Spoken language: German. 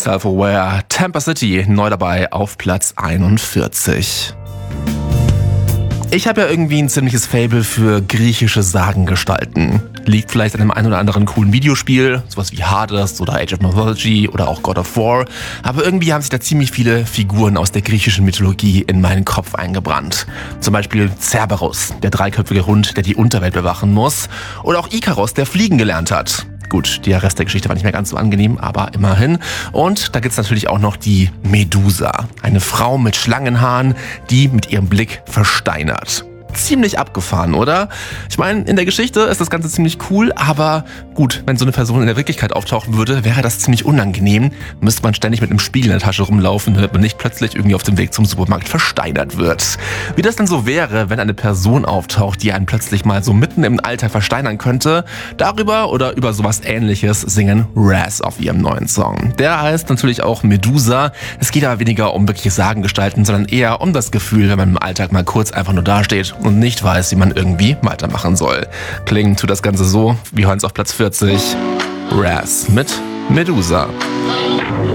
Self-Aware, Tampa City, neu dabei auf Platz 41. Ich habe ja irgendwie ein ziemliches Faible für griechische Sagengestalten. Liegt vielleicht an dem einen oder anderen coolen Videospiel, sowas wie Hades oder Age of Mythology oder auch God of War. Aber irgendwie haben sich da ziemlich viele Figuren aus der griechischen Mythologie in meinen Kopf eingebrannt. Zum Beispiel Cerberus, der dreiköpfige Hund, der die Unterwelt bewachen muss. Oder auch Ikaros, der fliegen gelernt hat. Gut, der Rest der Geschichte war nicht mehr ganz so angenehm, aber immerhin. Und da gibt's natürlich auch noch die Medusa. Eine Frau mit Schlangenhaaren, die mit ihrem Blick versteinert. Ziemlich abgefahren, oder? Ich meine, in der Geschichte ist das Ganze ziemlich cool, aber gut, wenn so eine Person in der Wirklichkeit auftauchen würde, wäre das ziemlich unangenehm. Müsste man ständig mit einem Spiegel in der Tasche rumlaufen, damit man nicht plötzlich irgendwie auf dem Weg zum Supermarkt versteinert wird. Wie das denn so wäre, wenn eine Person auftaucht, die einen plötzlich mal so mitten im Alltag versteinern könnte, darüber oder über sowas Ähnliches singen Raz auf ihrem neuen Song. Der heißt natürlich auch Medusa. Es geht aber weniger um wirkliche Sagengestalten, sondern eher um das Gefühl, wenn man im Alltag mal kurz einfach nur dasteht und nicht weiß, wie man irgendwie weitermachen soll. Klingen tut das Ganze so, wir hören es auf Platz 40. Raz mit Medusa.